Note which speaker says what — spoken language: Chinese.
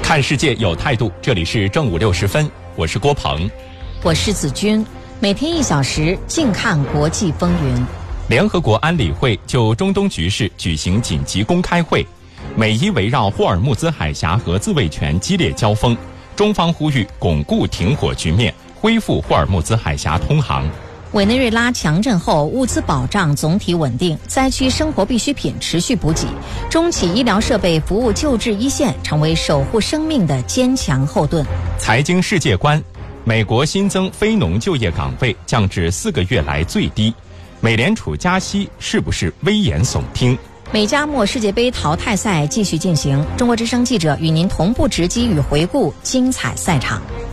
Speaker 1: 看世界有态度，这里是正午60分，我是郭鹏，
Speaker 2: 我是子君。每天1小时，静看国际风云。
Speaker 1: 联合国安理会就中东局势举行紧急公开会，美伊围绕霍尔木兹海峡和自卫权激烈交锋，中方呼吁巩固停火局面，恢复霍尔木兹海峡通航。
Speaker 2: 委内瑞拉强震后，物资保障总体稳定，灾区生活必需品持续补给，中企医疗设备服务救治一线，成为守护生命的坚强后盾。
Speaker 1: 财经世界观，美国新增非农就业岗位降至4个月来最低，美联储加息是不是危言耸听？
Speaker 2: 美加墨世界杯淘汰赛继续进行，中国之声记者与您同步直击与回顾精彩赛场。